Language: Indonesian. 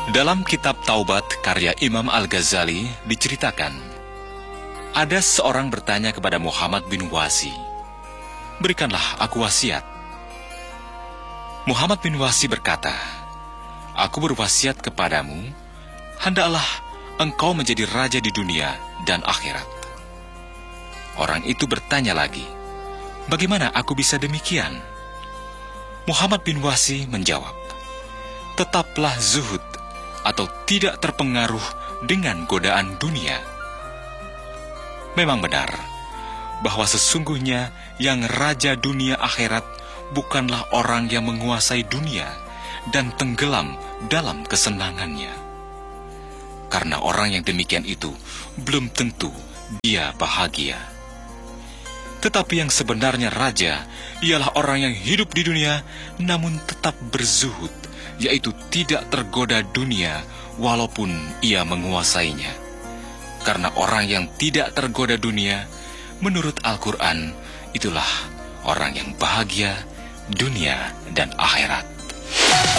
Dalam kitab Taubat karya Imam Al-Ghazali diceritakan, ada seorang bertanya kepada Muhammad bin Wasi, "Berikanlah aku wasiat." Muhammad bin Wasi berkata, "Aku berwasiat kepadamu, hendaklah engkau menjadi raja di dunia dan akhirat." Orang itu bertanya lagi, "Bagaimana aku bisa demikian?" Muhammad bin Wasi menjawab, "Tetaplah zuhud atau tidak terpengaruh dengan godaan dunia." Memang benar bahwa sesungguhnya yang raja dunia akhirat bukanlah orang yang menguasai dunia dan tenggelam dalam kesenangannya. Karena orang yang demikian itu belum tentu dia bahagia. Tetapi yang sebenarnya raja ialah orang yang hidup di dunia namun tetap berzuhud, yaitu tidak tergoda dunia walaupun ia menguasainya. Karena orang yang tidak tergoda dunia, menurut Al-Quran, itulah orang yang bahagia dunia dan akhirat.